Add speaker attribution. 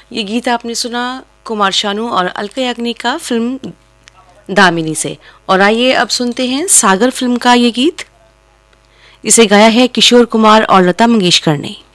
Speaker 1: ये गीत आपने सुना कुमार शानू और अलका याग्निक का फिल्म दामिनी से। और आइए अब सुनते हैं सागर फिल्म का ये गीत। इसे गाया है किशोर कुमार और लता मंगेशकर ने।